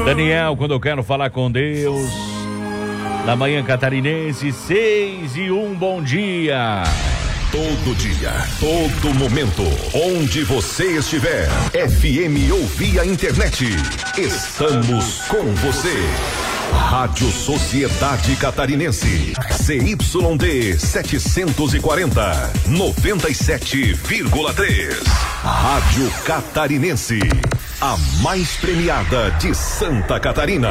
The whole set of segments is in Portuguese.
Daniel, quando eu quero falar com Deus, na manhã catarinense, 6:01, bom dia. Todo dia, todo momento, onde você estiver, FM ou via internet, estamos com você. Rádio Sociedade Catarinense, CYD 740, 97,3. Rádio Catarinense, a mais premiada de Santa Catarina.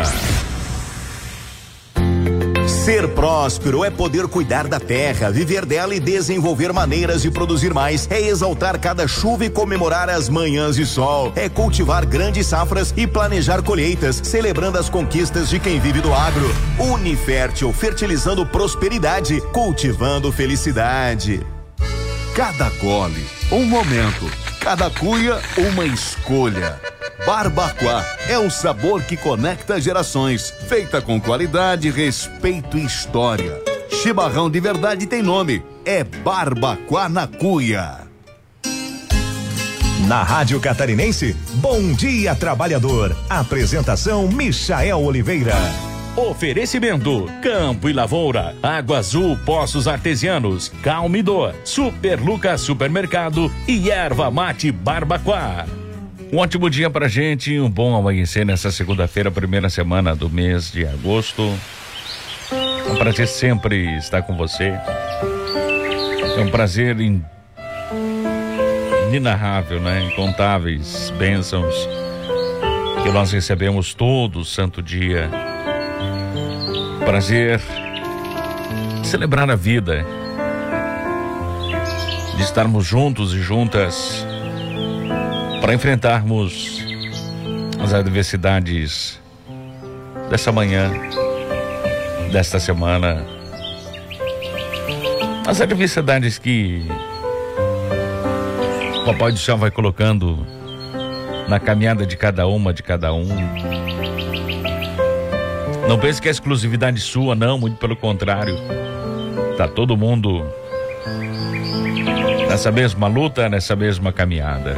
Ser próspero é poder cuidar da terra, viver dela e desenvolver maneiras de produzir mais. É exaltar cada chuva e comemorar as manhãs de sol. É cultivar grandes safras e planejar colheitas, celebrando as conquistas de quem vive do agro. Unifértil, fertilizando prosperidade, cultivando felicidade. Cada gole, um momento. Cada cuia, uma escolha. Barbacoa é o sabor que conecta gerações, feita com qualidade, respeito e história. Chimarrão de verdade tem nome, é Barbacoa na Cuia. Na Rádio Catarinense, Bom Dia Trabalhador. Apresentação Michael Oliveira. Oferecimento: Campo e Lavoura, Água Azul Poços Artesianos, Calmidor, Super Lucas Supermercado e Erva Mate Barbacoa. Um ótimo dia pra gente, um bom amanhecer nessa segunda-feira, primeira semana do mês de agosto. É um prazer sempre estar com você. É um prazer inenarrável, né? Incontáveis bênçãos que nós recebemos todo santo dia. Prazer de celebrar a vida, de estarmos juntos e juntas para enfrentarmos as adversidades dessa manhã, desta semana, as adversidades que o Papai do Céu vai colocando na caminhada de cada uma, de cada um. Não pense que é exclusividade sua, não, muito pelo contrário. Tá todo mundo nessa mesma luta, nessa mesma caminhada.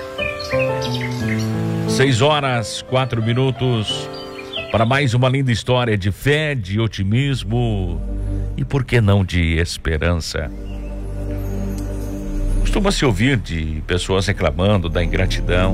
6:04 para mais uma linda história de fé, de otimismo e, por que não, de esperança. Costuma-se ouvir de pessoas reclamando da ingratidão.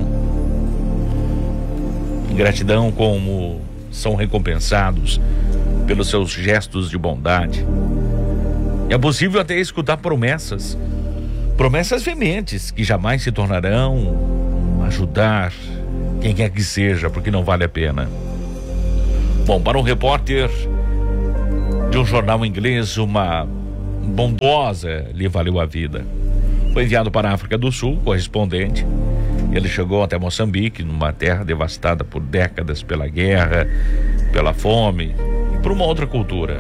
Ingratidão como são recompensados pelos seus gestos de bondade. É possível até escutar promessas veementes que jamais se tornarão ajudar quem quer que seja, porque não vale a pena. Bom, para um repórter de um jornal inglês, uma bondosa lhe valeu a vida. Foi enviado para a África do Sul, correspondente. Ele chegou até Moçambique, numa terra devastada por décadas pela guerra, pela fome e por uma outra cultura.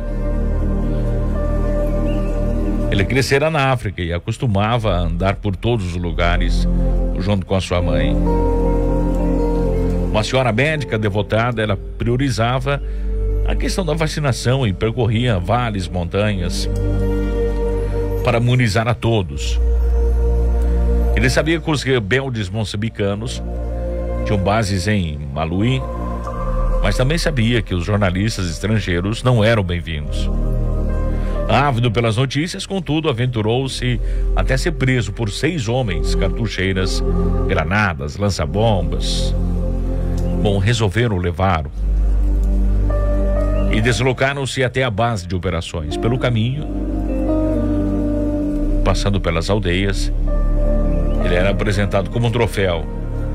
Ele crescera na África e acostumava a andar por todos os lugares junto com a sua mãe. Uma senhora médica devotada, ela priorizava a questão da vacinação e percorria vales, montanhas para imunizar a todos. Ele sabia que os rebeldes moçambicanos tinham bases em Maluí, mas também sabia que os jornalistas estrangeiros não eram bem-vindos. Ávido pelas notícias, contudo, aventurou-se até ser preso por 6 homens, cartucheiras, granadas, lança-bombas. Bom, resolveram levá-lo e deslocaram-se até a base de operações. Pelo caminho, passando pelas aldeias, ele era apresentado como um troféu.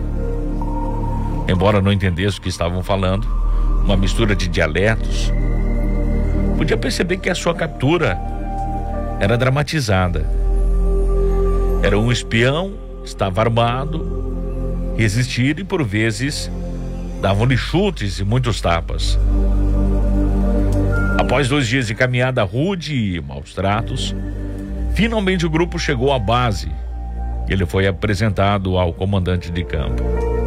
Embora não entendesse o que estavam falando, uma mistura de dialetos, podia perceber que a sua captura era dramatizada. Era um espião, estava armado, resistia e por vezes davam-lhe chutes e muitos tapas. Após 2 dias de caminhada rude e maus tratos, finalmente o grupo chegou à base. Ele foi apresentado ao comandante de campo.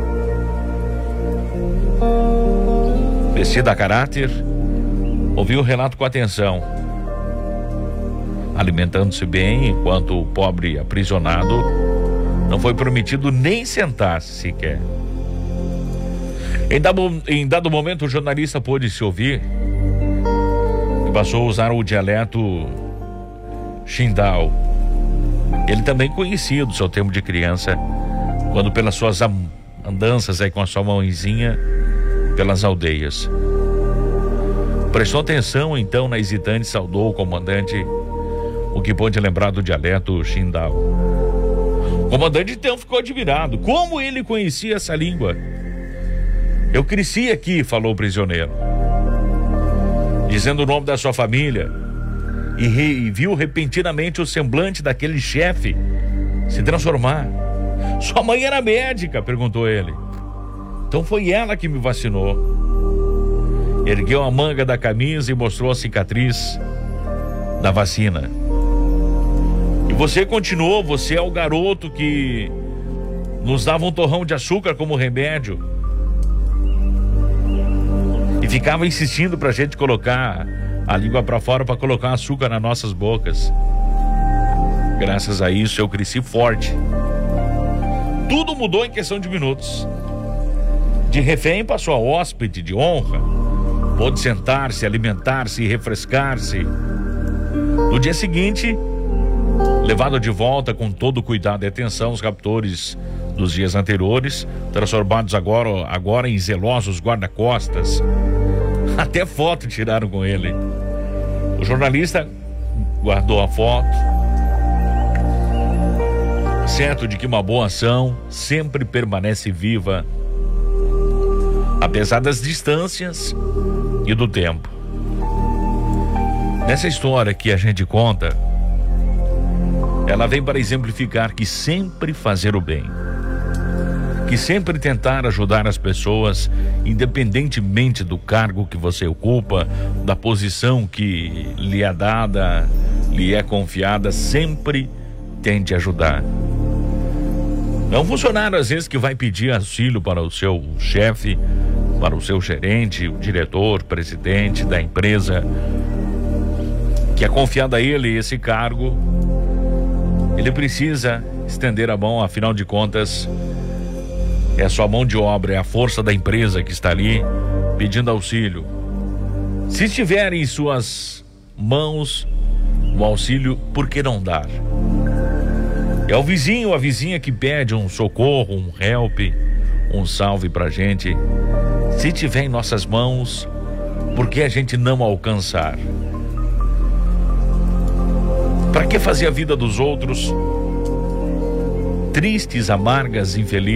Vestido a caráter, ouviu o relato com atenção. Alimentando-se bem, enquanto o pobre aprisionado não foi permitido nem sentar-se sequer. Em dado momento, o jornalista pôde se ouvir e passou a usar o dialeto Xindau. Ele também conhecia do seu tempo de criança, quando pelas suas andanças aí com a sua mãozinha pelas aldeias. Prestou atenção então na hesitante e saudou o comandante, o que pôde lembrar do dialeto Xindau. O comandante então ficou admirado. Como ele conhecia essa língua? Eu cresci aqui, falou o prisioneiro, dizendo o nome da sua família, e viu repentinamente o semblante daquele chefe se transformar. Sua mãe era médica, perguntou ele. Então foi ela que me vacinou. Ergueu a manga da camisa e mostrou a cicatriz da vacina. E você continuou, você é o garoto que nos dava um torrão de açúcar como remédio e ficava insistindo pra gente colocar a língua pra fora pra colocar açúcar nas nossas bocas. Graças a isso eu cresci forte. Tudo mudou em questão de minutos. De refém passou a hóspede de honra. Pôde sentar-se, alimentar-se e refrescar-se. No dia seguinte, levado de volta com todo o cuidado e atenção, os captores dos dias anteriores, transformados agora em zelosos guarda-costas. Até foto tiraram com ele. O jornalista guardou a foto, certo de que uma boa ação sempre permanece viva, apesar das distâncias e do tempo. Nessa história que a gente conta, ela vem para exemplificar que sempre fazer o bem, que sempre tentar ajudar as pessoas, independentemente do cargo que você ocupa, da posição que lhe é dada, lhe é confiada, sempre tente ajudar. É um funcionário, às vezes, que vai pedir auxílio para o seu chefe, para o seu gerente, o diretor, presidente da empresa, que é confiado a ele esse cargo. Ele precisa estender a mão, afinal de contas, é a sua mão de obra, é a força da empresa que está ali pedindo auxílio. Se estiver em suas mãos o auxílio, por que não dar? É o vizinho, a vizinha que pede um socorro, um help, um salve pra gente. Se tiver em nossas mãos, por que a gente não alcançar? Para que fazer a vida dos outros tristes, amargas, infelizes?